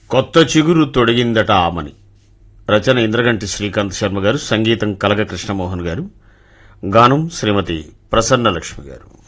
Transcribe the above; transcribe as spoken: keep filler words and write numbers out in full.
కొత్త చిగురు తొడిగిందట ఆమని. రచన ఇంద్రగంటి శ్రీకాంత్ శర్మ గారు, సంగీతం కలగ కృష్ణమోహన్ గారు, గానం శ్రీమతి ప్రసన్నలక్ష్మి గారు.